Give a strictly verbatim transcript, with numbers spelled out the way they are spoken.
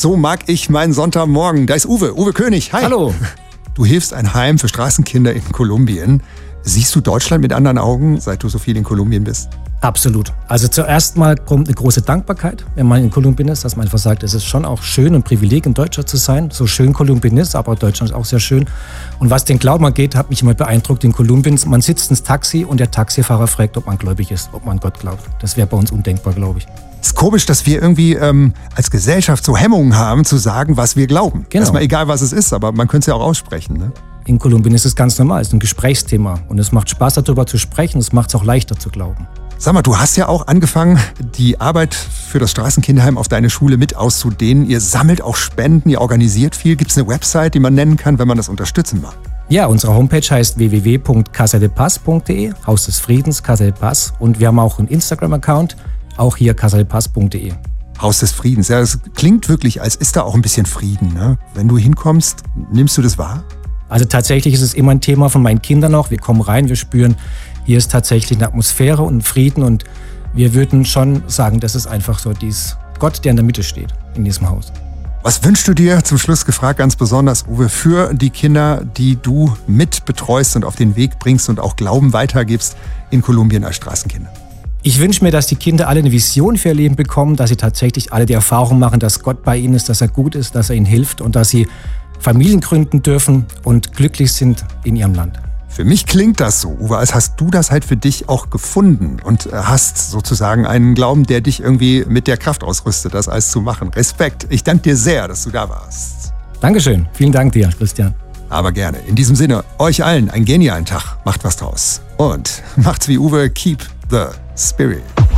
So mag ich meinen Sonntagmorgen. Da ist Uwe, Uwe König. Hi. Hallo. Du hilfst ein Heim für Straßenkinder in Kolumbien. Siehst du Deutschland mit anderen Augen, seit du so viel in Kolumbien bist? Absolut. Also zuerst mal kommt eine große Dankbarkeit, wenn man in Kolumbien ist, dass man einfach sagt, es ist schon auch schön, ein Privileg, in Deutschland zu sein. So schön Kolumbien ist, aber Deutschland ist auch sehr schön. Und was den Glauben angeht, hat mich immer beeindruckt in Kolumbien. Man sitzt ins Taxi und der Taxifahrer fragt, ob man gläubig ist, ob man Gott glaubt. Das wäre bei uns undenkbar, glaube ich. Es ist komisch, dass wir irgendwie ähm, als Gesellschaft so Hemmungen haben, zu sagen, was wir glauben. Genau. Erstmal egal, was es ist, aber man könnte es ja auch aussprechen, ne? In Kolumbien ist es ganz normal, es ist ein Gesprächsthema. Und es macht Spaß, darüber zu sprechen, es macht es auch leichter zu glauben. Sag mal, du hast ja auch angefangen, die Arbeit für das Straßenkinderheim auf deine Schule mit auszudehnen. Ihr sammelt auch Spenden, ihr organisiert viel. Gibt es eine Website, die man nennen kann, wenn man das unterstützen mag? Ja, unsere Homepage heißt w w w punkt casa de paz punkt de, Haus des Friedens, Casa de Paz. Und wir haben auch einen Instagram-Account, auch hier casa de paz punkt de. Haus des Friedens, ja, das klingt wirklich, als ist da auch ein bisschen Frieden, ne? Wenn du hinkommst, nimmst du das wahr? Also tatsächlich ist es immer ein Thema von meinen Kindern auch. Wir kommen rein, wir spüren, hier ist tatsächlich eine Atmosphäre und ein Frieden. Und wir würden schon sagen, das ist einfach so dies Gott, der in der Mitte steht in diesem Haus. Was wünschst du dir, zum Schluss gefragt ganz besonders, Uwe, für die Kinder, die du mit betreust und auf den Weg bringst und auch Glauben weitergibst in Kolumbien als Straßenkinder? Ich wünsche mir, dass die Kinder alle eine Vision für ihr Leben bekommen, dass sie tatsächlich alle die Erfahrung machen, dass Gott bei ihnen ist, dass er gut ist, dass er ihnen hilft und dass sie Familien gründen dürfen und glücklich sind in ihrem Land. Für mich klingt das so, Uwe, als hast du das halt für dich auch gefunden und hast sozusagen einen Glauben, der dich irgendwie mit der Kraft ausrüstet, das alles zu machen. Respekt. Ich danke dir sehr, dass du da warst. Dankeschön. Vielen Dank dir, Christian. Aber gerne. In diesem Sinne, euch allen einen genialen Tag. Macht was draus. Und macht's wie Uwe, keep the spirit.